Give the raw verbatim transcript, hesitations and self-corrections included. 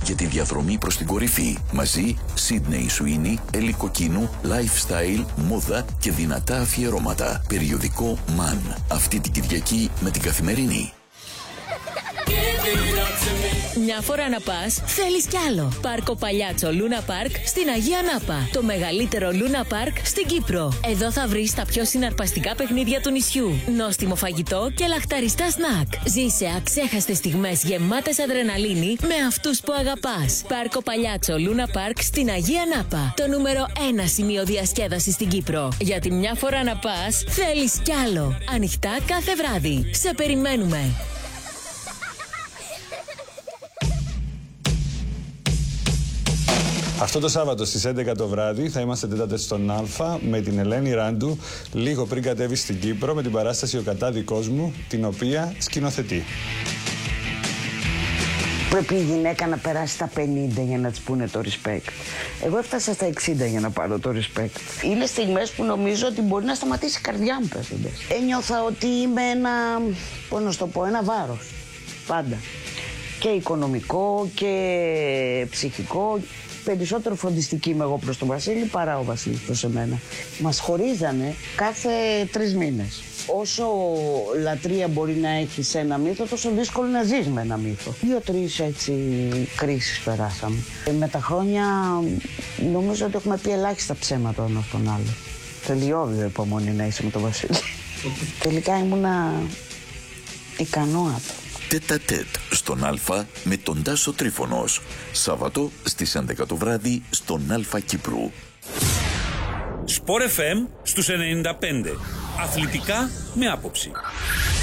για τη διαδρομή προς την κορυφή. Μαζί, Σίδνεϊ Σουίνι, Έλλη Κοκκίνου, lifestyle, μόδα και δυνατά αφιερώματα. Περιοδικό Man. Αυτή την Κυριακή με την Καθημερινή. Μια φορά να πας, θέλεις κι άλλο. Πάρκο Παλιάτσο Λούνα Πάρκ στην Αγία Νάπα. Το μεγαλύτερο Λούνα Πάρκ στην Κύπρο. Εδώ θα βρεις τα πιο συναρπαστικά παιχνίδια του νησιού. Νόστιμο φαγητό και λαχταριστά σνακ. Ζήσε αξέχαστες στιγμές γεμάτες αδρεναλίνη με αυτούς που αγαπάς. Πάρκο Παλιάτσο Λούνα Πάρκ στην Αγία Νάπα. Το νούμερο ένα σημείο διασκέδασης στην Κύπρο. Γιατί μια φορά να πας, θέλεις κι άλλο. Ανοιχτά κάθε βράδυ. Σε περιμένουμε. Αυτό το Σάββατο στις έντεκα το βράδυ θα είμαστε τέταρτες στον Α με την Ελένη Ράντου, λίγο πριν κατέβει στην Κύπρο, με την παράσταση «Ο κατάδικός μου», την οποία σκηνοθετεί. Πρέπει η γυναίκα να περάσει τα πενήντα για να της πούνε το respect. Εγώ έφτασα στα εξήντα για να πάρω το respect. Είναι στιγμές που νομίζω ότι μπορεί να σταματήσει η καρδιά μου παίζοντας. Ένιωθα ότι είμαι ένα, πώς να το πω, ένα βάρος. Πάντα. Και οικονομικό και ψυχικό. Περισσότερο φροντιστική είμαι εγώ προς τον Βασίλη παρά ο Βασίλης προς εμένα. Μας χωρίζανε κάθε τρεις μήνες. Όσο λατρεία μπορεί να έχεις σε ένα μύθο, τόσο δύσκολο να ζεις με ένα μύθο. Δύο-τρεις έτσι κρίσεις περάσαμε. Ε, με τα χρόνια νομίζω ότι έχουμε πει ελάχιστα ψέματα ο ένας τον άλλο. Τελειώδη υπομονή να είσαι με τον Βασίλη. Τελικά ήμουνα ικανό άτομο. Τέτα τέτ στον Α με τον Τάσο Τρίφωνος. Σάββατο στις έντεκα το βράδυ στον Α Κύπρου. Σπορ εφ εμ στους ενενήντα πέντε. Αθλητικά με άποψη.